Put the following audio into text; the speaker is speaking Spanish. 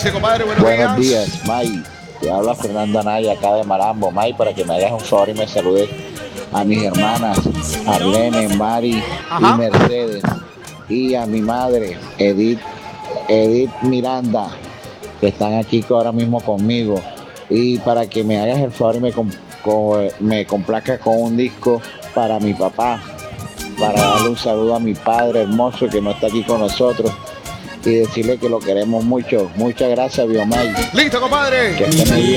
dice, compadre? Buenos Buenos días. días, May. Te habla Fernando Anaya acá de Marambo. May, para que me hagas un favor y me saludes a mis hermanas, Arlene, Mari y Ajá. Mercedes. Y a mi madre, Edith Miranda, que están aquí ahora mismo conmigo. Y para que me hagas el favor y me complazca con un disco para mi papá, para darle un saludo a mi padre hermoso que no está aquí con nosotros y decirle que lo queremos mucho. Muchas gracias, Biomay. Listo, compadre. Que esté muy bien.